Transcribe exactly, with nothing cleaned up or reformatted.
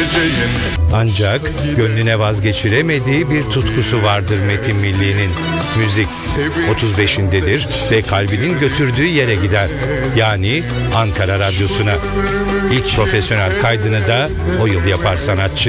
gideceğin. Ancak gönlüne vazgeçiremediği bir tutkusu vardır Metin Milli'nin. Müzik. otuz beşindedir ve kalbinin götürdüğü yere gider. Yani Ankara Radyosu'na. İlk profesyonel kaydını da o yıl yapar sanatçı.